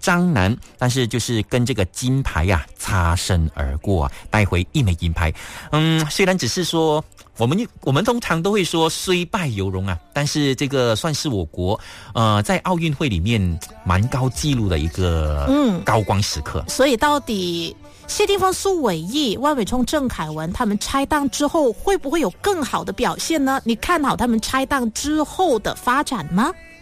张楠，但是就是跟这个金牌擦身而过带回1枚银牌。虽然只是说我们通常都会说虽败犹荣但是这个算是我国在奥运会里面蛮高纪录的一个高光时刻。 所以到底谢定峰、苏伟毅、万伟聪、郑凯文他们拆档之后会不会有更好的表现呢？你看好他们拆档之后的发展吗？